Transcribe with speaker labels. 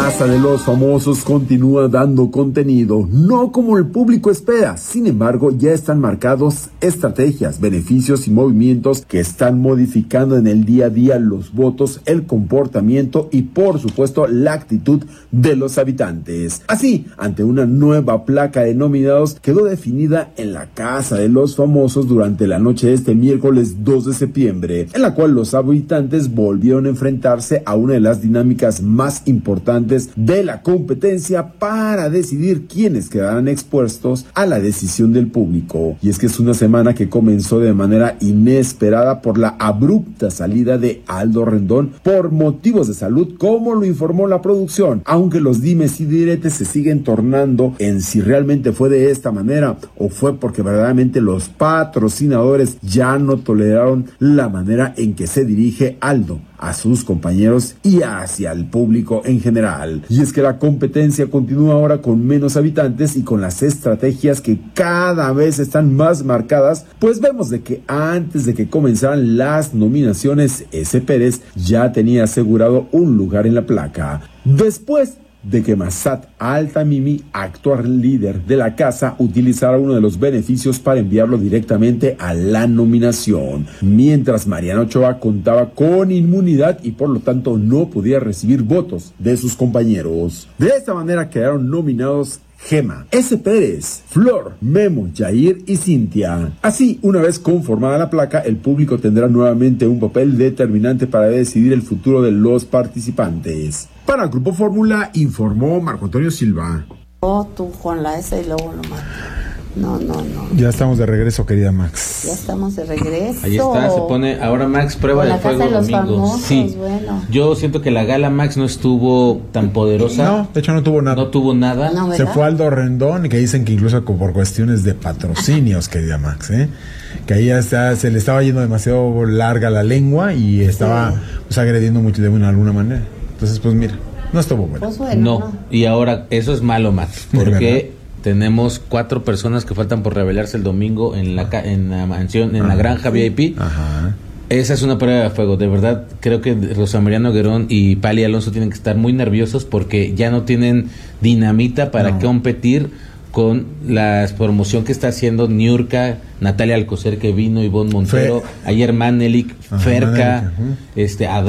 Speaker 1: Casa de los Famosos continúa dando contenido, no como el público espera. Sin embargo, ya están marcados estrategias, beneficios y movimientos que están modificando en el día a día los votos, el comportamiento y, por supuesto, la actitud de los habitantes. Así, ante una nueva placa de nominados, quedó definida en la Casa de los Famosos durante la noche de este miércoles 2 de septiembre, en la cual los habitantes volvieron a enfrentarse a una de las dinámicas más importantes de la competencia para decidir quiénes quedarán expuestos a la decisión del público. Y es que es una semana que comenzó de manera inesperada por la abrupta salida de Aldo Rendón por motivos de salud, como lo informó la producción, aunque los dimes y diretes se siguen tornando en si realmente fue de esta manera o fue porque verdaderamente los patrocinadores ya no toleraron la manera en que se dirige Aldo a sus compañeros y hacia el público en general. Y es que la competencia continúa ahora con menos habitantes y con las estrategias que cada vez están más marcadas, pues vemos de que antes de que comenzaran las nominaciones, S. Pérez ya tenía asegurado un lugar en la placa. Después de que Massad Altamimi, actual líder de la casa, utilizara uno de los beneficios para enviarlo directamente a la nominación, mientras Mariana Ochoa contaba con inmunidad y por lo tanto no podía recibir votos de sus compañeros. De esta manera quedaron nominados Gema, S. Pérez, Flor, Memo, Jair y Cintia. Así, una vez conformada la placa, el público tendrá nuevamente un papel determinante para decidir el futuro de los participantes. Para el Grupo Fórmula, informó Marco Antonio Silva.
Speaker 2: Oh, tú con la S y luego lo mato. No.
Speaker 3: Ya estamos de regreso, querida Max.
Speaker 2: Ya estamos de regreso.
Speaker 4: Ahí está, se pone ahora Max prueba de fuego
Speaker 2: de los
Speaker 4: domingo.
Speaker 2: Famosos,
Speaker 4: sí.
Speaker 2: Bueno.
Speaker 4: Yo siento que la gala Max no estuvo tan poderosa.
Speaker 3: No, de hecho no tuvo nada.
Speaker 4: No tuvo nada.
Speaker 2: No,
Speaker 3: se fue Aldo Rendón, que dicen que incluso por cuestiones de patrocinios, querida Max, que ahí se le estaba yendo demasiado larga la lengua y estaba pues agrediendo mucho de alguna manera. Entonces, pues mira, no estuvo bueno.
Speaker 2: Pues bueno,
Speaker 4: no, y ahora eso es malo, Max, porque tenemos 4 personas que faltan por revelarse el domingo en la mansión, en la granja VIP.
Speaker 3: Ajá.
Speaker 4: Esa es una prueba de fuego. De verdad, creo que Rosa María Noguerón y Pali Alonso tienen que estar muy nerviosos porque ya no tienen dinamita para competir con la promoción que está haciendo Niurka, Natalia Alcocer, que vino, Ivonne Montero, ayer Manelik, Ferca,